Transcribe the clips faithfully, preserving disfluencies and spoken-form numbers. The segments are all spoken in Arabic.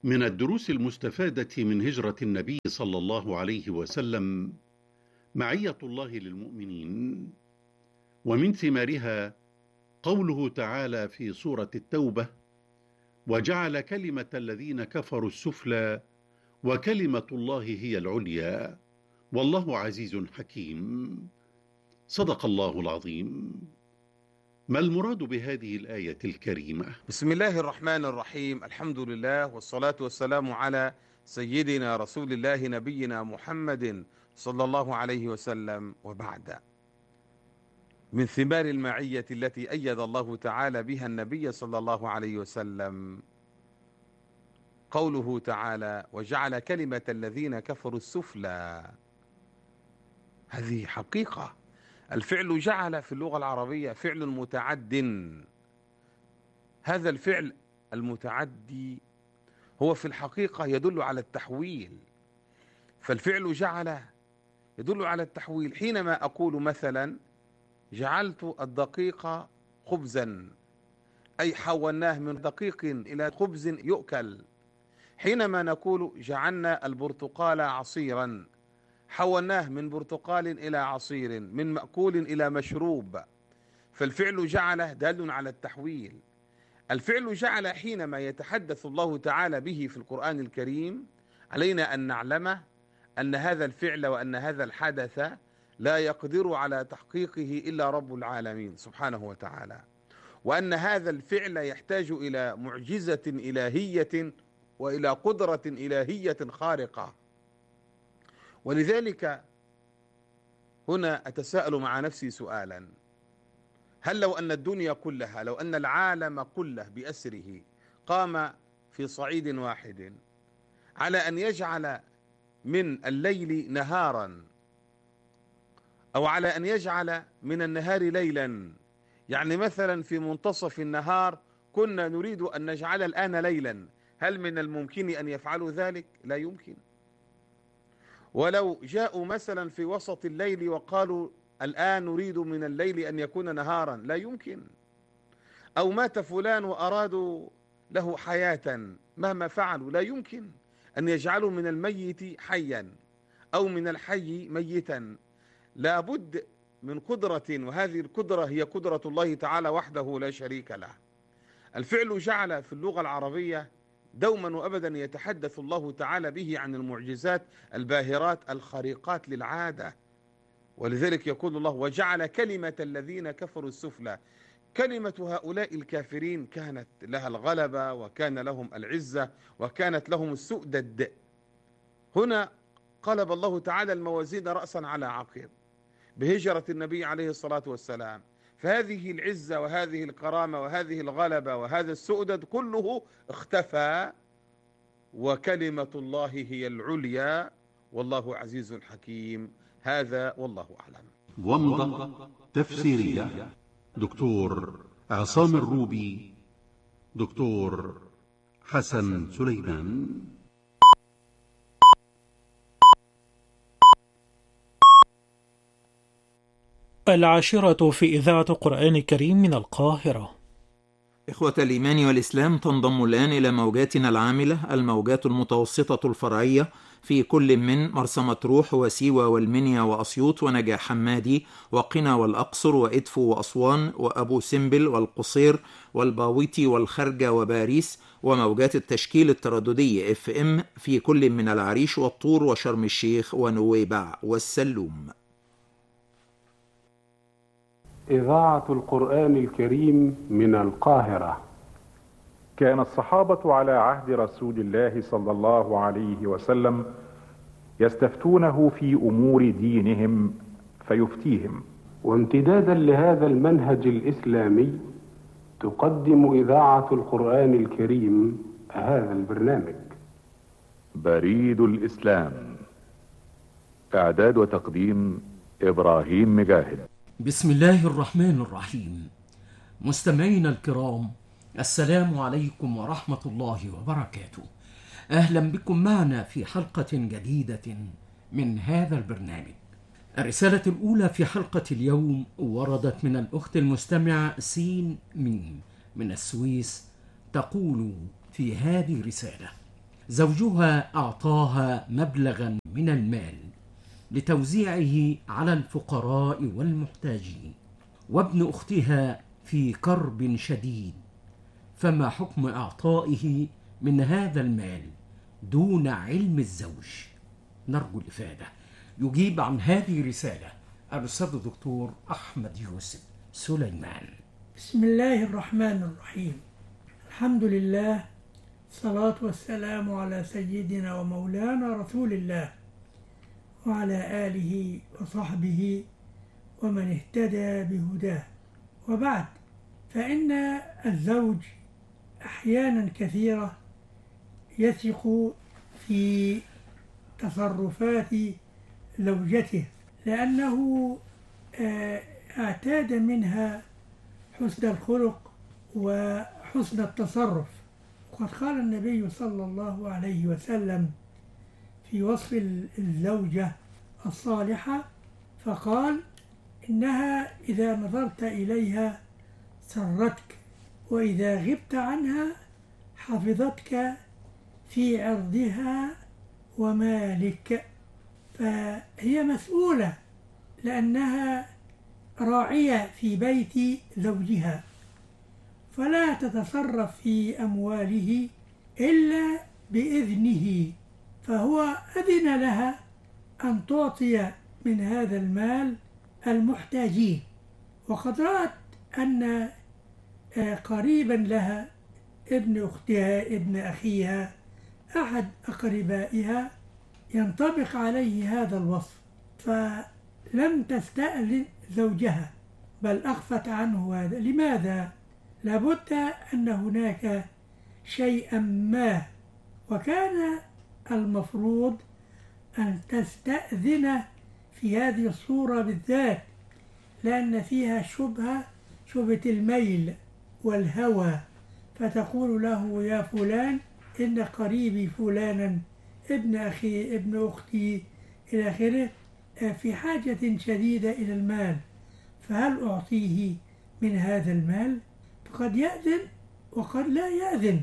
من الدروس المستفادة من هجرة النبي صلى الله عليه وسلم معية الله للمؤمنين، ومن ثمارها قوله تعالى في سورة التوبة: وجعل كلمة الذين كفروا السفلى وكلمة الله هي العليا والله عزيز حكيم. صدق الله العظيم. ما المراد بهذه الآية الكريمة؟ بسم الله الرحمن الرحيم. الحمد لله والصلاة والسلام على سيدنا رسول الله نبينا محمد صلى الله عليه وسلم، وبعد. من ثمار المعية التي أيد الله تعالى بها النبي صلى الله عليه وسلم قوله تعالى: وجعل كلمة الذين كفروا السفلى. هذه حقيقة. الفعل جعل في اللغة العربية فعل متعد. هذا الفعل المتعدي هو في الحقيقة يدل على التحويل. فالفعل جعل يدل على التحويل. حينما أقول مثلا جعلت الدقيق خبزا، أي حولناه من دقيق إلى خبز يؤكل. حينما نقول جعلنا البرتقال عصيرا، حولناه من برتقال إلى عصير، من مأكول إلى مشروب. فالفعل جعل دال على التحويل. الفعل جعل حينما يتحدث الله تعالى به في القرآن الكريم علينا أن نعلم أن هذا الفعل وأن هذا الحدث لا يقدر على تحقيقه إلا رب العالمين سبحانه وتعالى، وأن هذا الفعل يحتاج إلى معجزة إلهية وإلى قدرة إلهية خارقة. ولذلك هنا أتساءل مع نفسي سؤالا: هل لو أن الدنيا كلها، لو أن العالم كله بأسره قام في صعيد واحد على أن يجعل من الليل نهارا، أو على أن يجعل من النهار ليلا، يعني مثلا في منتصف النهار كنا نريد أن نجعل الآن ليلا، هل من الممكن أن يفعلوا ذلك؟ لا يمكن. ولو جاءوا مثلا في وسط الليل وقالوا الآن نريد من الليل أن يكون نهارا، لا يمكن. أو مات فلان وأرادوا له حياة، مهما فعلوا لا يمكن أن يجعلوا من الميت حيا أو من الحي ميتا. لا بد من قدرة، وهذه القدرة هي قدرة الله تعالى وحده لا شريك له. الفعل جعل في اللغة العربية دوما وأبدا يتحدث الله تعالى به عن المعجزات الباهرات الخارقات للعادة. ولذلك يقول الله: وجعل كلمة الذين كفروا السفلى. كلمة هؤلاء الكافرين كانت لها الغلبة، وكان لهم العزة، وكانت لهم السؤدد. هنا قلب الله تعالى الموازين رأسا على عقب بهجرة النبي عليه الصلاة والسلام. فهذه العزة وهذه الكرامة وهذه الغلبة وهذا السؤدد كله اختفى، وكلمة الله هي العليا والله عزيز حكيم. هذا والله أعلم. ومضة تفسيرية دكتور عصام الروبي، دكتور حسن سليمان. العاشرة في إذاعة القرآن الكريم من القاهرة. إخوة الإيمان والإسلام، تنضم الآن إلى موجاتنا العاملة الموجات المتوسطة الفرعية في كل من مرسى مطروح وسيوة والمنيا وأسيوط ونجع حمادي وقنا والأقصر وإدفو وأسوان وأبو سمبل والقصير والباويتي والخرجة وباريس، وموجات التشكيل الترددي اف ام في كل من العريش والطور وشرم الشيخ ونويبع والسلوم. إذاعة القرآن الكريم من القاهرة. كان الصحابة على عهد رسول الله صلى الله عليه وسلم يستفتونه في أمور دينهم فيفتيهم. وامتدادا لهذا المنهج الإسلامي تقدم إذاعة القرآن الكريم هذا البرنامج. بريد الإسلام. إعداد وتقديم إبراهيم مجاهد. بسم الله الرحمن الرحيم. مستمعينا الكرام، السلام عليكم ورحمة الله وبركاته. أهلا بكم معنا في حلقة جديدة من هذا البرنامج. الرسالة الأولى في حلقة اليوم وردت من الأخت المستمعة سين ميم من السويس، تقول في هذه الرسالة: زوجها أعطاها مبلغا من المال لتوزيعه على الفقراء والمحتاجين، وابن أختها في كرب شديد، فما حكم إعطائه من هذا المال دون علم الزوج؟ نرجو الإفادة. يجيب عن هذه الرسالة الأستاذ الدكتور أحمد يوسف سليمان. بسم الله الرحمن الرحيم. الحمد لله، الصلاة والسلام على سيدنا ومولانا رسول الله وعلى آله وصحبه ومن اهتدى بهداه، وبعد، فإن الزوج أحيانا كثيرة يثق في تصرفات زوجته لأنه اعتاد منها حسن الخلق وحسن التصرف. وقد قال النبي صلى الله عليه وسلم في وصف الزوجة الصالحة، فقال: إنها إذا نظرت إليها سرتك، وإذا غبت عنها حفظتك في عرضها ومالك. فهي مسؤولة لأنها راعية في بيت زوجها، فلا تتصرف في أمواله إلا بإذنه، فهو أذن لها أن تعطي من هذا المال المحتاجين. وقد رأت أن قريبا لها ابن أختها ابن أخيها أحد أقربائها ينطبق عليه هذا الوصف، فلم تستأذن زوجها بل أخفت عنه هذا. لماذا؟ لابد أن هناك شيئا ما، وكان المفروض أن تستأذن في هذه الصورة بالذات، لأن فيها شبهة شبهة الميل والهوى، فتقول له: يا فلان، إن قريبي فلانا ابن أخي ابن أختي إلى آخره في حاجة شديدة إلى المال، فهل أعطيه من هذا المال؟ فقد يأذن وقد لا يأذن.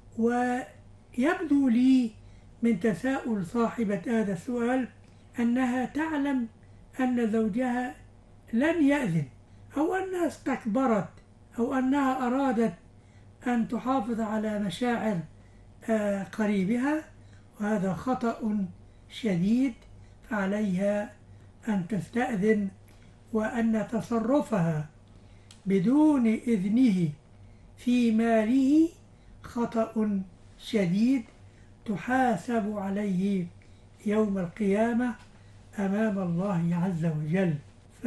ويبدو لي من تساؤل صاحبة هذا السؤال أنها تعلم أن زوجها لن يأذن، أو أنها استكبرت، أو أنها أرادت أن تحافظ على مشاعر قريبها، وهذا خطأ شديد. فعليها أن تستأذن، وأن تصرفها بدون إذنه في ماله خطأ شديد تحاسب عليه يوم القيامة أمام الله عز وجل.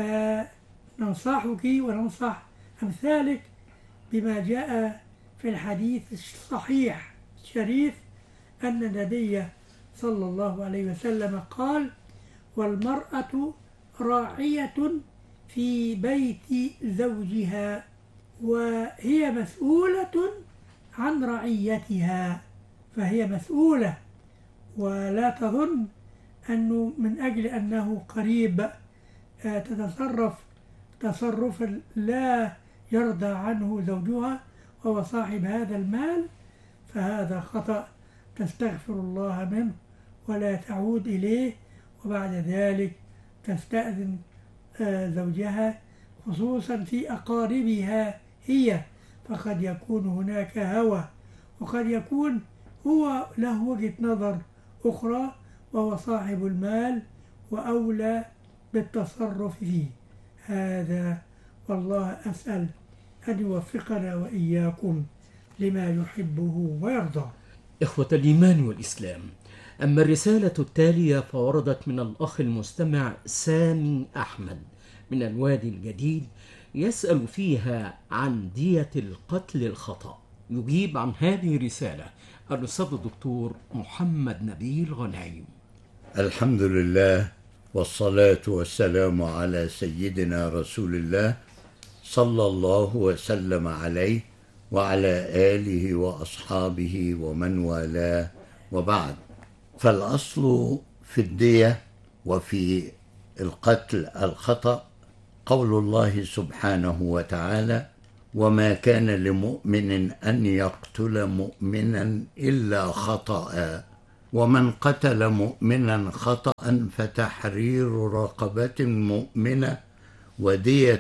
فننصحك وننصح أمثالك بما جاء في الحديث الصحيح الشريف أن النبي صلى الله عليه وسلم قال: والمرأة راعية في بيت زوجها وهي مسؤولة عن رعيتها. فهي مسؤولة، ولا تظن أنه من أجل أنه قريب تتصرف تصرفا لا يرضى عنه زوجها وهو صاحب هذا المال، فهذا خطأ تستغفر الله منه ولا تعود إليه، وبعد ذلك تستأذن زوجها خصوصا في أقاربها هي، فقد يكون هناك هوى، وقد يكون هو له وجهة نظر أخرى وهو صاحب المال وأولى بالتصرف فيه. هذا والله أسأل أن يوفقنا وإياكم لما يحبه ويرضى. إخوة الإيمان والإسلام، أما الرسالة التالية فوردت من الأخ المستمع سامي أحمد من الوادي الجديد، يسأل فيها عن دية القتل الخطأ. يجيب عن هذه الرسالة الأستاذ الدكتور محمد نبيل غنايم. الحمد لله، والصلاة والسلام على سيدنا رسول الله صلى الله وسلم عليه وعلى آله وأصحابه ومن والاه، وبعد. فالأصل في الدية وفي القتل الخطأ قول الله سبحانه وتعالى: وما كان لمؤمن أن يقتل مؤمنا إلا خطأ ومن قتل مؤمنا خطأ فتحرير رقبة مؤمنة ودية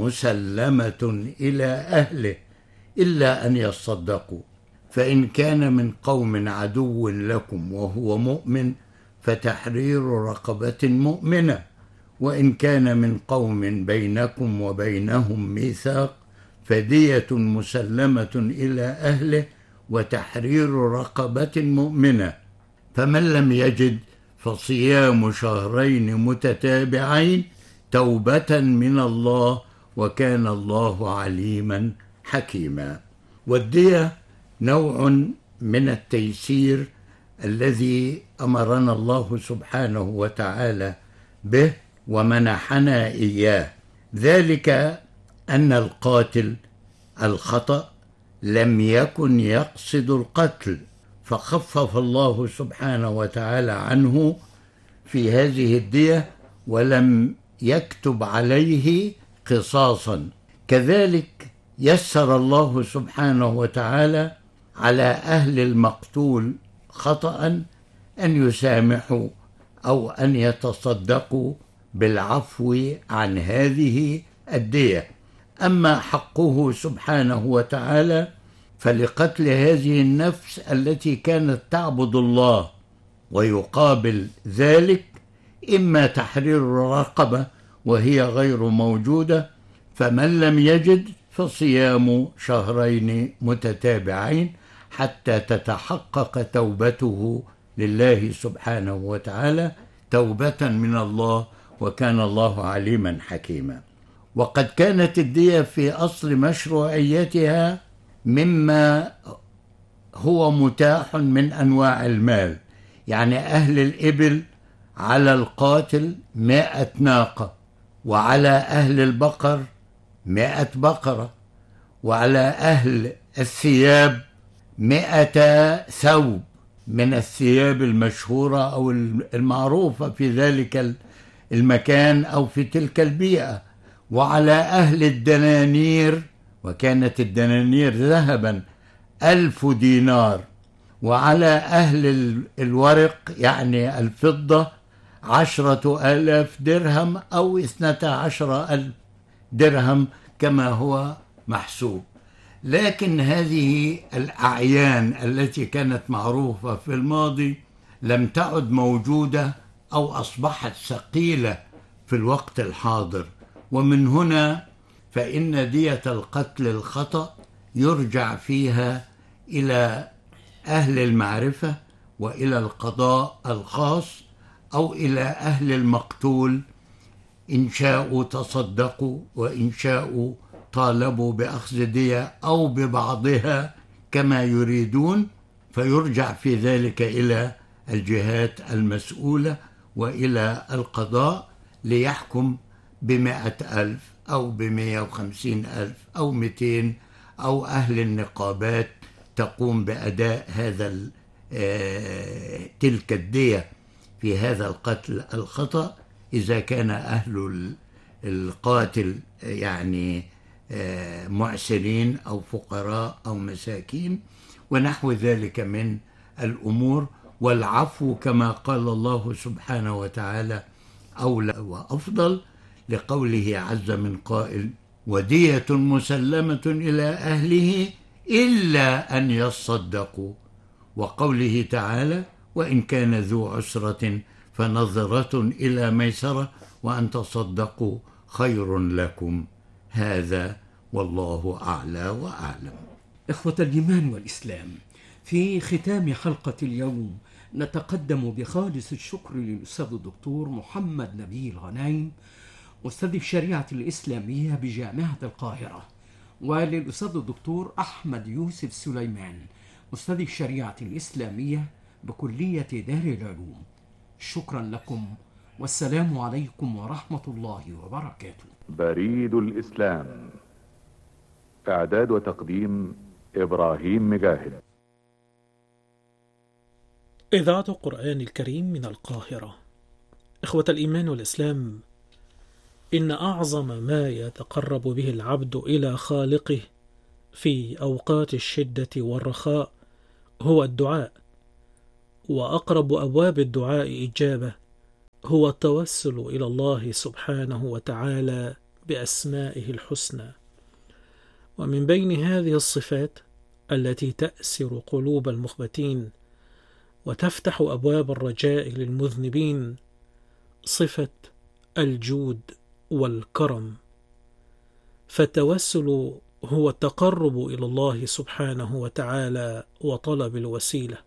مسلمة إلى أهله إلا أن يصدقوا، فإن كان من قوم عدو لكم وهو مؤمن فتحرير رقبة مؤمنة، وإن كان من قوم بينكم وبينهم ميثاق فدية مسلمة إلى أهله وتحرير رقبة مؤمنة، فمن لم يجد فصيام شهرين متتابعين توبة من الله وكان الله عليما حكيما. والدية نوع من التيسير الذي أمرنا الله سبحانه وتعالى به ومنحنا إياه، ذلك أن القاتل الخطأ لم يكن يقصد القتل، فخفف الله سبحانه وتعالى عنه في هذه الدية ولم يكتب عليه قصاصا. كذلك يسر الله سبحانه وتعالى على أهل المقتول خطأ أن يسامحوا أو أن يتصدقوا بالعفو عن هذه الدية. أما حقه سبحانه وتعالى فلقتل هذه النفس التي كانت تعبد الله، ويقابل ذلك إما تحرير رقبة وهي غير موجودة، فمن لم يجد فصيام شهرين متتابعين حتى تتحقق توبته لله سبحانه وتعالى توبة من الله وكان الله عليما حكيما. وقد كانت الدية في أصل مشروعيتها مما هو متاح من أنواع المال، يعني أهل الإبل على القاتل مائة ناقة، وعلى أهل البقر مائة بقرة، وعلى أهل الثياب مائة ثوب من الثياب المشهورة أو المعروفة في ذلك المكان أو في تلك البيئة، وعلى أهل الدنانير، وكانت الدنانير ذهبا ألف دينار، وعلى أهل الورق يعني الفضة عشرة آلاف درهم أو اثنتا عشر ألف درهم كما هو محسوب. لكن هذه الأعيان التي كانت معروفة في الماضي لم تعد موجودة أو أصبحت ثقيلة في الوقت الحاضر، ومن هنا فإن دية القتل الخطأ يرجع فيها إلى أهل المعرفة وإلى القضاء الخاص أو إلى أهل المقتول، إن شاءوا تصدقوا وإن شاءوا طالبوا بأخذ دية أو ببعضها كما يريدون، فيرجع في ذلك إلى الجهات المسؤولة وإلى القضاء ليحكم بمائة ألف أو بمائة وخمسين ألف أو مئتين، أو أهل النقابات تقوم بأداء هذا تلك الدية في هذا القتل الخطأ إذا كان أهل القاتل يعني معسرين أو فقراء أو مساكين ونحو ذلك من الأمور. والعفو كما قال الله سبحانه وتعالى أولى وأفضل، لقوله عز من قائل: ودية مسلمة إلى أهله إلا أن يصدقوا، وقوله تعالى: وإن كان ذو عسرة فنظرة إلى ميسرة وأن تصدقوا خير لكم، هذا والله أعلى وأعلم. إخوة الإيمان والإسلام، في ختام حلقة اليوم نتقدم بخالص الشكر للأستاذ الدكتور محمد نبيل غنايم، أستاذ الشريعة الإسلامية بجامعة القاهرة، وللأستاذ الدكتور أحمد يوسف سليمان، أستاذ الشريعة الإسلامية بكلية دار العلوم. شكرا لكم، والسلام عليكم ورحمة الله وبركاته. بريد الإسلام، إعداد وتقديم إبراهيم مجاهد. إذاعة القرآن الكريم من القاهرة. إخوة الإيمان والإسلام، إن أعظم ما يتقرب به العبد إلى خالقه في أوقات الشدة والرخاء هو الدعاء، وأقرب أبواب الدعاء إجابة هو التوسل إلى الله سبحانه وتعالى بأسمائه الحسنى. ومن بين هذه الصفات التي تأسر قلوب المخبتين وتفتح أبواب الرجاء للمذنبين صفة الجود والكرم، فالتوسل هو التقرب إلى الله سبحانه وتعالى وطلب الوسيلة.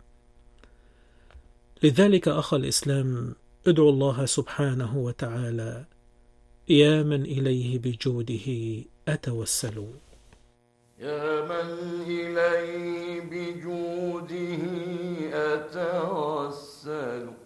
لذلك أخ الإسلام ادعو الله سبحانه وتعالى يا من إليه بجوده أتوسل. يا من إليه بجوده أتوسل